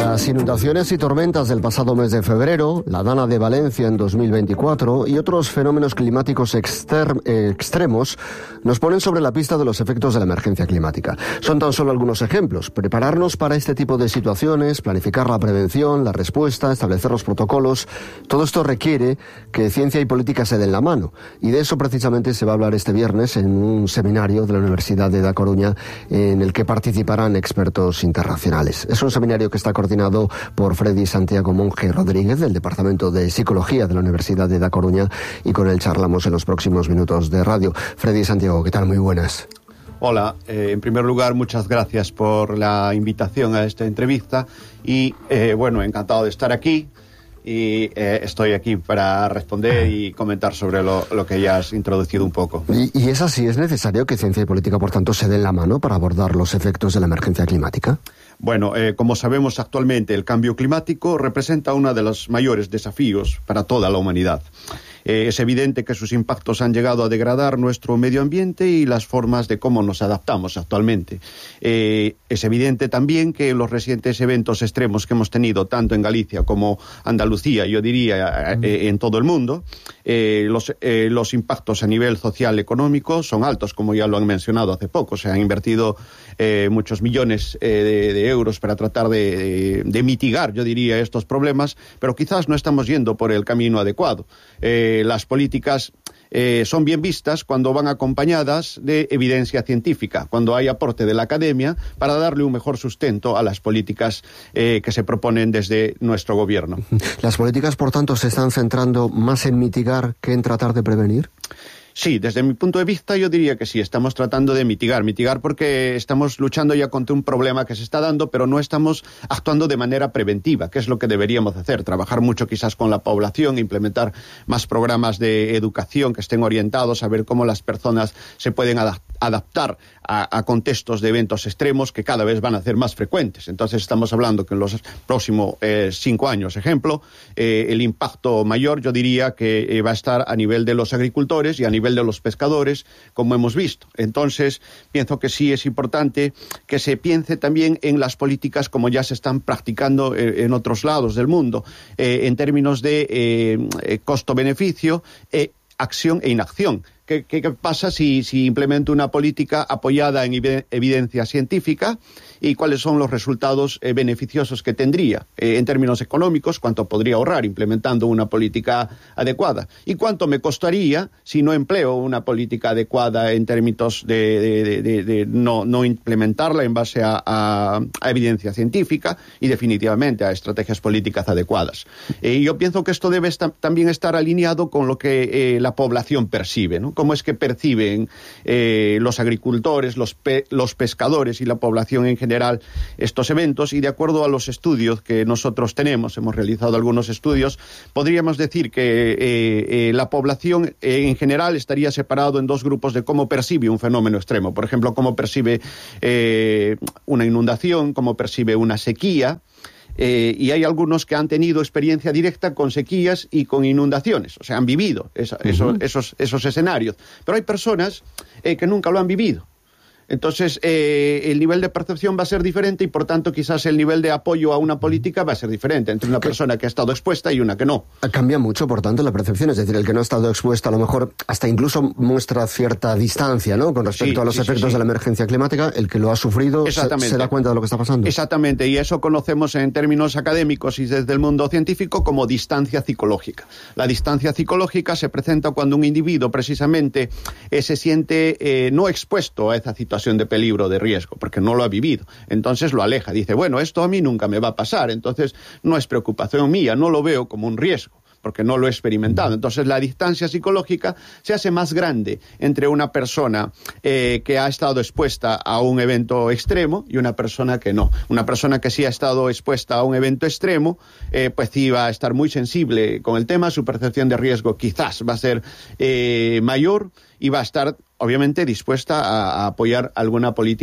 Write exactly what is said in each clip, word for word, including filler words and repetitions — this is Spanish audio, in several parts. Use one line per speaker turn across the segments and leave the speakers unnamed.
Las inundaciones y tormentas del pasado mes de febrero, la Dana de Valencia en dos mil veinticuatro y otros fenómenos climáticos exter- eh, extremos nos ponen sobre la pista de los efectos de la emergencia climática. Son tan solo algunos ejemplos. Prepararnos para este tipo de situaciones, planificar la prevención, la respuesta, establecer los protocolos, todo esto requiere que ciencia y política se den la mano. Y de eso precisamente se va a hablar este viernes en un seminario de la Universidad de Da Coruña en el que participarán expertos internacionales. Es un seminario que está coordinado por Freddy Santiago Monge Rodríguez, del Departamento de Psicología de la Universidad de Da Coruña, y con él charlamos en los próximos minutos de radio. Freddy Santiago, ¿qué tal? Muy buenas.
Hola, eh, en primer lugar, muchas gracias por la invitación a esta entrevista y, eh, bueno, encantado de estar aquí. Y eh, estoy aquí para responder y comentar sobre lo, lo que ya has introducido un poco.
¿Y, y es así? ¿Es necesario que ciencia y política, por tanto, se den la mano para abordar los efectos de la emergencia climática?
Bueno, eh, como sabemos actualmente, el cambio climático representa uno de los mayores desafíos para toda la humanidad. Eh, es evidente que sus impactos han llegado a degradar nuestro medio ambiente y las formas de cómo nos adaptamos actualmente. Eh, es evidente también que los recientes eventos extremos que hemos tenido, tanto en Galicia como Andalucía, yo diría eh, en todo el mundo, eh, los, eh, los impactos a nivel social económico son altos, como ya lo han mencionado hace poco. Se han invertido eh, muchos millones eh, de, de euros para tratar de, de, de mitigar, yo diría, estos problemas, pero quizás no estamos yendo por el camino adecuado. Eh, Las políticas eh, son bien vistas cuando van acompañadas de evidencia científica, cuando hay aporte de la academia para darle un mejor sustento a las políticas eh, que se proponen desde nuestro gobierno.
¿Las políticas, por tanto, se están centrando más en mitigar que en tratar de prevenir?
Sí, desde mi punto de vista yo diría que sí, estamos tratando de mitigar, mitigar porque estamos luchando ya contra un problema que se está dando, pero no estamos actuando de manera preventiva, que es lo que deberíamos hacer, trabajar mucho quizás con la población, implementar más programas de educación que estén orientados a ver cómo las personas se pueden adaptar adaptar a, a contextos de eventos extremos que cada vez van a ser más frecuentes. Entonces estamos hablando que en los próximos eh, cinco años, ejemplo, eh, el impacto mayor yo diría que eh, va a estar a nivel de los agricultores y a nivel de los pescadores, como hemos visto. Entonces pienso que sí es importante que se piense también en las políticas como ya se están practicando eh, en otros lados del mundo, eh, en términos de eh, costo-beneficio, eh, acción e inacción. ¿Qué, qué, qué pasa si, si implemento una política apoyada en evidencia científica y cuáles son los resultados eh, beneficiosos que tendría eh, en términos económicos, cuánto podría ahorrar implementando una política adecuada y cuánto me costaría si no empleo una política adecuada en términos de, de, de, de, de no, no implementarla en base a, a, a evidencia científica y definitivamente a estrategias políticas adecuadas. Eh, yo pienso que esto debe esta, también estar alineado con lo que eh, la población percibe, ¿no? Cómo es que perciben eh, los agricultores, los, pe los pescadores y la población en general estos eventos, y de acuerdo a los estudios que nosotros tenemos, hemos realizado algunos estudios, podríamos decir que eh, eh, la población eh, en general estaría separado en dos grupos de cómo percibe un fenómeno extremo. Por ejemplo, cómo percibe eh, una inundación, cómo percibe una sequía. Eh, y hay algunos que han tenido experiencia directa con sequías y con inundaciones, o sea, han vivido esa, uh-huh. esos, esos, esos escenarios. Pero hay personas eh, que nunca lo han vivido. Entonces, eh, el nivel de percepción va a ser diferente y, por tanto, quizás el nivel de apoyo a una política va a ser diferente entre una persona que ha estado expuesta y una que no.
Cambia mucho, por tanto, la percepción. Es decir, el que no ha estado expuesto a lo mejor hasta incluso muestra cierta distancia, ¿no?, con respecto sí, a los sí, efectos sí, sí. de la emergencia climática. El que lo ha sufrido se, se da cuenta de lo que está pasando.
Exactamente, y eso conocemos en términos académicos y desde el mundo científico como distancia psicológica. La distancia psicológica se presenta cuando un individuo precisamente eh, se siente eh, no expuesto a esa situación de peligro, de riesgo, porque no lo ha vivido. Entonces lo aleja, dice, bueno, esto a mí nunca me va a pasar, entonces no es preocupación mía, no lo veo como un riesgo, porque no lo he experimentado. Entonces la distancia psicológica se hace más grande entre una persona eh, que ha estado expuesta a un evento extremo y una persona que no. Una persona que sí ha estado expuesta a un evento extremo, eh, pues sí va a estar muy sensible con el tema, su percepción de riesgo quizás va a ser eh, mayor y va a estar obviamente dispuesta a, a apoyar alguna política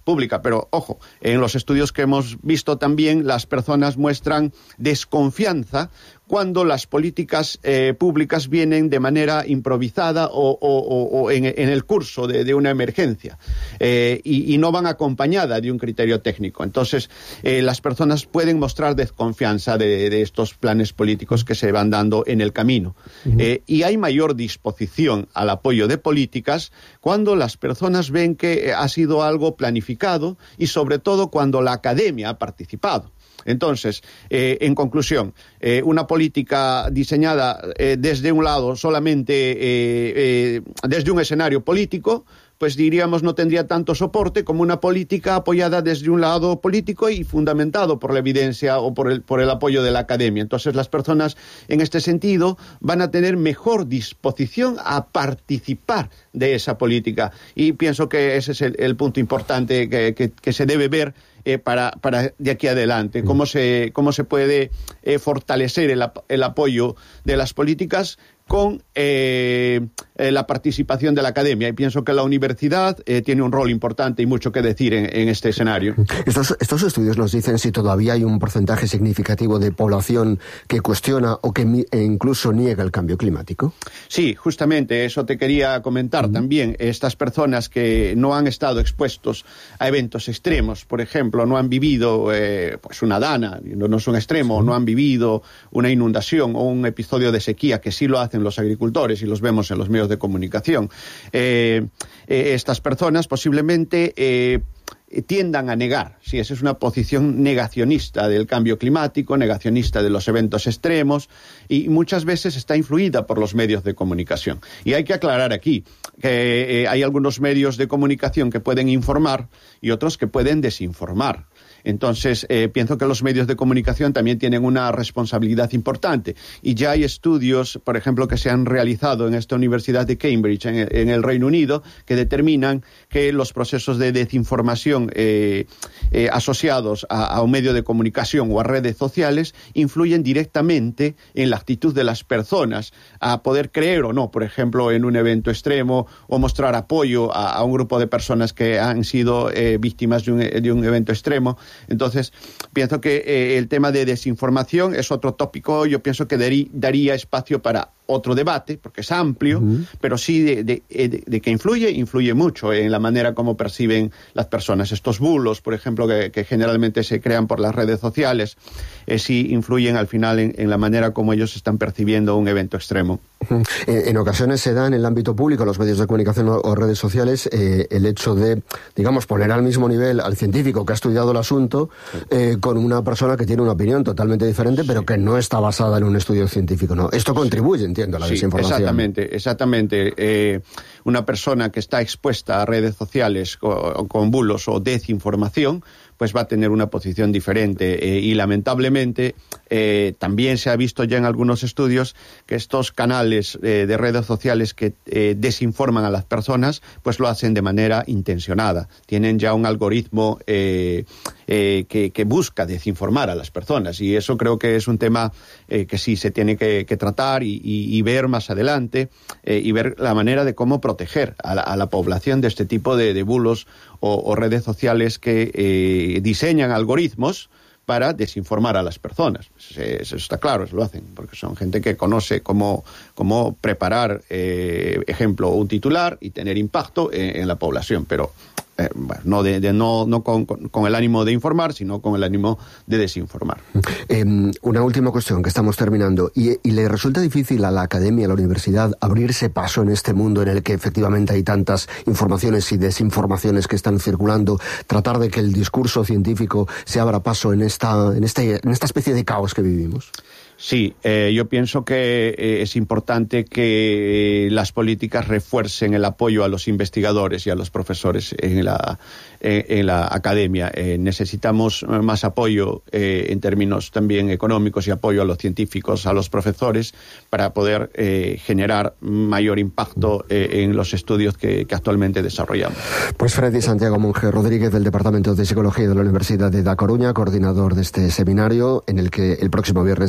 pública. Pero, ojo, en los estudios que hemos visto también, las personas muestran desconfianza cuando las políticas eh, públicas vienen de manera improvisada o, o, o en, en el curso de, de una emergencia eh, y, y no van acompañadas de un criterio técnico. Entonces, eh, las personas pueden mostrar desconfianza de, de estos planes políticos que se van dando en el camino. Uh-huh. Eh, y hay mayor disposición al apoyo de políticas cuando las personas ven que ha sido algo planificado y sobre todo cuando la academia ha participado. Entonces, eh, en conclusión, eh, una política diseñada eh, desde un lado solamente, eh, eh, desde un escenario político, pues diríamos no tendría tanto soporte como una política apoyada desde un lado político y fundamentado por la evidencia o por el, por el apoyo de la academia. Entonces, las personas en este sentido van a tener mejor disposición a participar de esa política. Y pienso que ese es el, el punto importante que, que, que se debe ver Eh, para, para de aquí adelante, cómo se, cómo se puede eh, fortalecer el, el apoyo de las políticas con eh, eh, la participación de la academia. Y pienso que la universidad eh, tiene un rol importante y mucho que decir en, en este escenario.
Estos, estos estudios nos dicen si todavía hay un porcentaje significativo de población que cuestiona o que mi, e incluso niega el cambio climático.
Sí, justamente eso te quería comentar uh-huh. también. Estas personas que no han estado expuestos a eventos extremos, por ejemplo, no han vivido eh, pues una dana, no, no es un extremo, sí. no han vivido una inundación o un episodio de sequía, que sí lo hacen los agricultores y los vemos en los medios de comunicación. Eh, eh, estas personas posiblemente eh, tiendan a negar, si esa es una posición negacionista del cambio climático, negacionista de los eventos extremos, y muchas veces está influida por los medios de comunicación. Y hay que aclarar aquí que eh, hay algunos medios de comunicación que pueden informar y otros que pueden desinformar. Entonces, eh, pienso que los medios de comunicación también tienen una responsabilidad importante. Y ya hay estudios, por ejemplo, que se han realizado en esta Universidad de Cambridge, en, en el Reino Unido, que determinan que los procesos de desinformación eh, eh, asociados a, a un medio de comunicación o a redes sociales influyen directamente en la actitud de las personas a poder creer o no, por ejemplo, en un evento extremo o mostrar apoyo a, a un grupo de personas que han sido eh, víctimas de un, de un evento extremo. Entonces, pienso que eh, el tema de desinformación es otro tópico, yo pienso que darí, daría espacio para otro debate, porque es amplio, uh-huh. pero sí de, de, de, de que influye, influye mucho en la manera como perciben las personas. Estos bulos, por ejemplo, que, que generalmente se crean por las redes sociales, eh, sí influyen al final en, en la manera como ellos están percibiendo un evento extremo.
Uh-huh. Eh, en ocasiones se da en el ámbito público, los medios de comunicación o, o redes sociales, eh, el hecho de, digamos, poner al mismo nivel al científico que ha estudiado el asunto eh, con una persona que tiene una opinión totalmente diferente, pero sí. que no está basada en un estudio científico, ¿no? Esto contribuye, entiendo, a la sí, desinformación.
Exactamente, exactamente. Eh, una persona que está expuesta a redes sociales con, con bulos o desinformación, pues va a tener una posición diferente eh, y lamentablemente eh, también se ha visto ya en algunos estudios que estos canales eh, de redes sociales que eh, desinforman a las personas, pues lo hacen de manera intencionada. Tienen ya un algoritmo eh, eh, que, que busca desinformar a las personas y eso creo que es un tema eh, que sí se tiene que, que tratar y, y, y ver más adelante eh, y ver la manera de cómo proteger a la, a la población de este tipo de, de bulos o, o redes sociales que eh, diseñan algoritmos para desinformar a las personas. Eso está claro, eso lo hacen, porque son gente que conoce cómo, cómo preparar, eh, ejemplo, un titular y tener impacto en, en la población, pero eh, bueno, no, de, de, no, no con, con, con el ánimo de informar, sino con el ánimo de desinformar.
Eh, una última cuestión, que estamos terminando. ¿Y, ¿Y le resulta difícil a la academia, a la universidad, abrirse paso en este mundo en el que efectivamente hay tantas informaciones y desinformaciones que están circulando, tratar de que el discurso científico se abra paso en esta, en este, en esta especie de caos que vivimos?
Sí, eh, yo pienso que eh, es importante que eh, las políticas refuercen el apoyo a los investigadores y a los profesores en la, eh, en la academia. Eh, necesitamos más apoyo eh, en términos también económicos y apoyo a los científicos, a los profesores, para poder eh, generar mayor impacto eh, en los estudios que, que actualmente desarrollamos.
Pues Freddy Santiago Monge Rodríguez, del Departamento de Psicología de la Universidad de Da Coruña, coordinador de este seminario, en el que el próximo viernes se va a hablar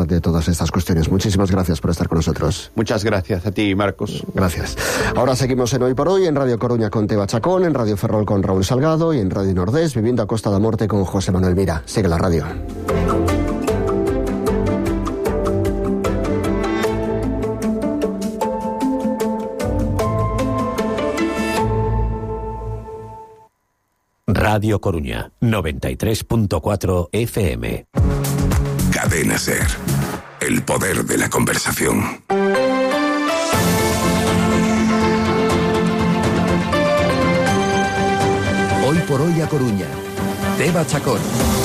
de todas estas cuestiones. Muchísimas gracias por estar con nosotros.
Muchas gracias a ti, Marcos.
Gracias. Ahora seguimos en Hoy por Hoy, en Radio Coruña con Teba Chacón, en Radio Ferrol con Raúl Salgado y en Radio Nordés, Viviendo a Costa da Morte con José Manuel Mira. Sigue la radio.
Radio Coruña, noventa y tres punto cuatro F M.
Cadena SER. El poder de la conversación.
Hoy por Hoy a Coruña. Teba Chacón.